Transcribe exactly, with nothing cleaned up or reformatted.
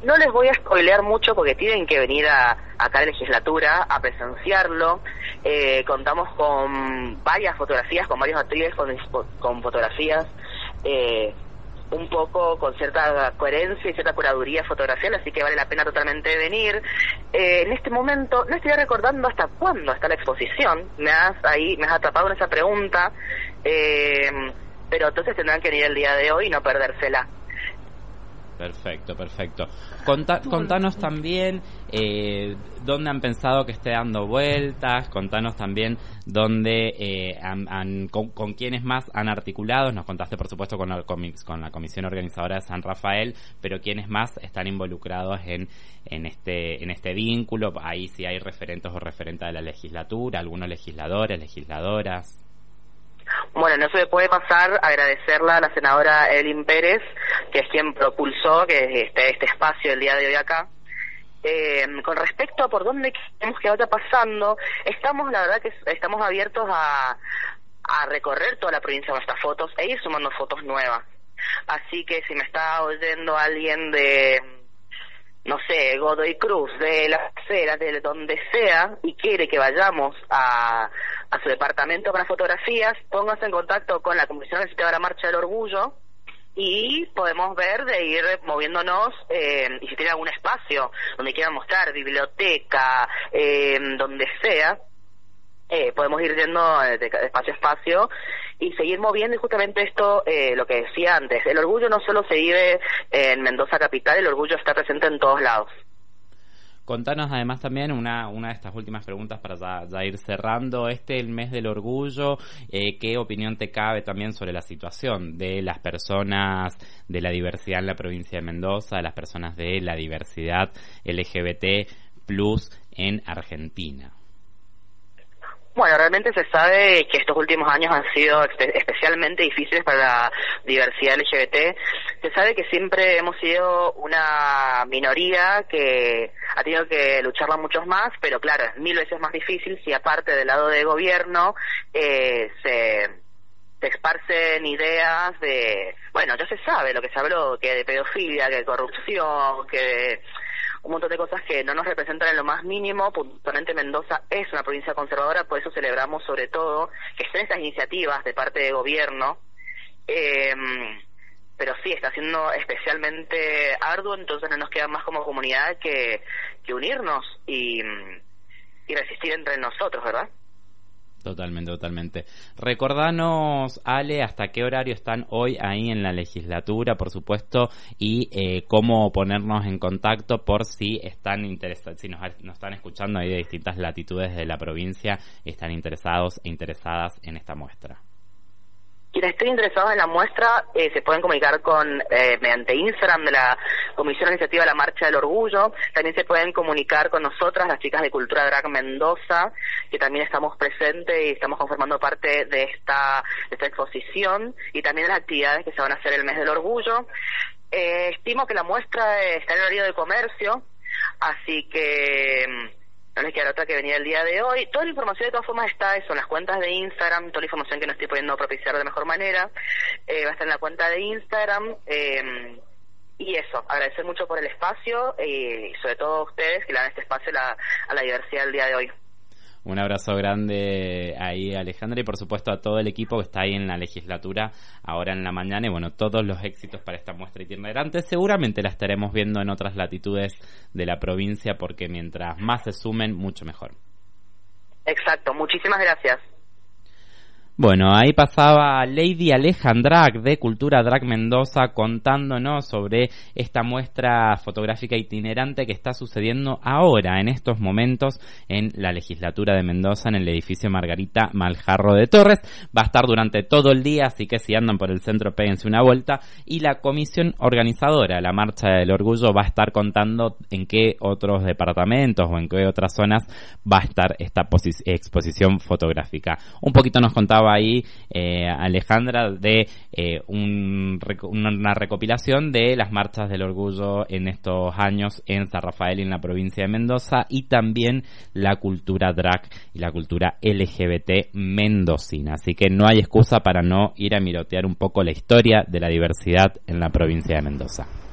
no les voy a spoilear mucho porque tienen que venir a, acá a la legislatura a presenciarlo. Eh, contamos con varias fotografías, con varios atriles, con, con fotografías, eh, un poco con cierta coherencia y cierta curaduría fotografial, así que vale la pena totalmente venir. Eh, en este momento no estoy recordando hasta cuándo está la exposición, me has ahí, me has atrapado en esa pregunta, eh, pero entonces tendrán que venir el día de hoy y no perdérsela. Perfecto, perfecto. Conta, contanos también eh, dónde han pensado que esté dando vueltas, contanos también dónde, eh, han, han, con, con quiénes más han articulado. Nos contaste, por supuesto, con la, con la comisión organizadora de San Rafael, pero quiénes más están involucrados en, en este en este vínculo. Ahí sí hay referentes o referentes de la legislatura, algunos legisladores, legisladoras. Bueno, no se me puede pasar agradecerla a la senadora Evelyn Pérez, que es quien propulsó que este, este espacio el día de hoy acá. Eh, con respecto a por dónde queremos que vaya pasando, estamos, la verdad que estamos abiertos a, a recorrer toda la provincia con estas fotos e ir sumando fotos nuevas. Así que si me está oyendo alguien de, no sé, Godoy Cruz, de la acera, de donde sea, y quiere que vayamos a, a su departamento con las fotografías, pónganse en contacto con la Comisión Organizadora de la Marcha del Orgullo y podemos ver de ir moviéndonos, eh, y si tiene algún espacio donde quieran mostrar, biblioteca, eh, donde sea, eh, podemos ir yendo de espacio a espacio y seguir moviendo. Y justamente esto, eh, lo que decía antes, el orgullo no solo se vive en Mendoza capital, el orgullo está presente en todos lados. Contanos además también una una de estas últimas preguntas para ya, ya ir cerrando. Este el mes del orgullo, eh, ¿qué opinión te cabe también sobre la situación de las personas de la diversidad en la provincia de Mendoza, de las personas de la diversidad L G B T plus en Argentina? Bueno, realmente se sabe que estos últimos años han sido espe- especialmente difíciles para la diversidad L G B T. Se sabe que siempre hemos sido una minoría que ha tenido que lucharla muchos más, pero claro, es mil veces más difícil si aparte del lado de gobierno eh, se, se esparcen ideas de, bueno, ya se sabe lo que se habló, que de pedofilia, que de corrupción, que de un montón de cosas que no nos representan en lo más mínimo. Puntualmente Mendoza es una provincia conservadora, por eso celebramos sobre todo que estén estas iniciativas de parte de gobierno, eh, pero sí, está siendo especialmente arduo, entonces no nos queda más como comunidad que, que unirnos y, y resistir entre nosotros, ¿verdad? Totalmente, totalmente. Recordanos, Ale, hasta qué horario están hoy ahí en la legislatura, por supuesto, y eh, cómo ponernos en contacto por si están interesados, si nos, nos están escuchando ahí de distintas latitudes de la provincia, están interesados e interesadas en esta muestra. Quienes estén interesados en la muestra eh, se pueden comunicar con eh, mediante Instagram de la Comisión Organizativa de la Marcha del Orgullo. También se pueden comunicar con nosotras, las chicas de Cultura Drag Mendoza, que también estamos presentes y estamos conformando parte de esta, de esta exposición y también de las actividades que se van a hacer el mes del orgullo. Eh, estimo que la muestra está en el horario de comercio, así que no les queda otra que venir el día de hoy. Toda la información de todas formas está eso en las cuentas de Instagram, toda la información que no estoy pudiendo propiciar de mejor manera, eh, va a estar en la cuenta de Instagram, eh, y eso, agradecer mucho por el espacio y sobre todo a ustedes que le dan este espacio a la, a la diversidad el día de hoy. Un abrazo grande ahí, Alejandra, y por supuesto a todo el equipo que está ahí en la legislatura ahora en la mañana. Y bueno, todos los éxitos para esta muestra itinerante. Seguramente la estaremos viendo en otras latitudes de la provincia porque mientras más se sumen, mucho mejor. Exacto, muchísimas gracias. Bueno, ahí pasaba Lady Alejandra de Cultura Drag Mendoza contándonos sobre esta muestra fotográfica itinerante que está sucediendo ahora, en estos momentos, en la legislatura de Mendoza, en el edificio Margarita Maljarro de Torres. Va a estar durante todo el día, así que si andan por el centro, péguense una vuelta. Y la comisión organizadora, la Marcha del Orgullo, va a estar contando en qué otros departamentos o en qué otras zonas va a estar esta posi- exposición fotográfica. Un poquito nos contaba ahí eh, Alejandra de eh, un, una recopilación de las marchas del orgullo en estos años en San Rafael y en la provincia de Mendoza, y también la cultura drag y la cultura L G B T mendocina, así que no hay excusa para no ir a mirotear un poco la historia de la diversidad en la provincia de Mendoza.